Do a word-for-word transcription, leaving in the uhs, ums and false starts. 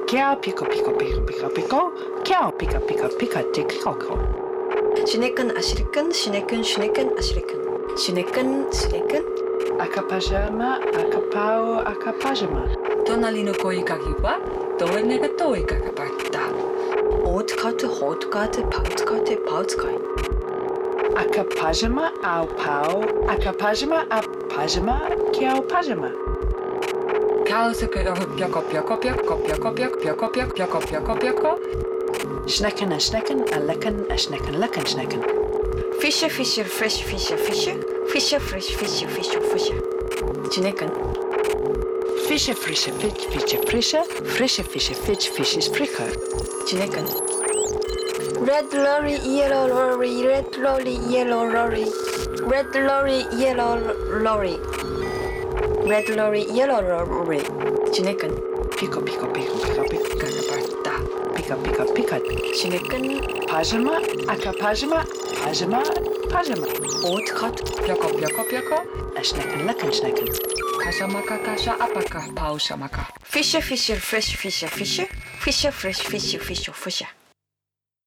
Kia pico pico pico pico pico. Kia pica pica pica tick coco. Schnecken, Aschrecken, Schnecken, Schnecken, Aschrecken. Schnecken, Schnecken. Akapajama, akapao, akapajama. Tonali no koikaki wa toene ga toikakapatta. Hautkarte, Hautkarte, Pautkarte, Pautkai. Akapajama, au pau. Akapajama, apajama, kiao pajama. Kausuke pioko pioko pioko pioko pioko pioko pioko pioko pioko pioko. Schnecken, a schnecken, a lecken, a schnecken, lecken, schnecken. Fische, Fische, Fisch, Fische, Fische. Fische, Frisch, Fische, Fische, Fische. Schnecken. Fische, frische, fisch, fische, frische. Frische, fische, fisch, fisches, fricker. Schnecken. Red lorry, yellow lorry, red lorry, yellow lorry. Red lorry, yellow lorry. Red lorry, yellow lorry. Schnecken. Pico, pico, pico, pico, pico, kakapatta. Pica, pica, pica. Schnecken. Pajama, akapajama, pajama, pajama. Hautkarte. Pioko pioko pioko. A schnecken, lecken, schnecken. Kasamaka kasha apaka pausamaka. Fische, Fische, Frisch, Fische, Fische. Fische, Frisch, Fische, Fische, Fische.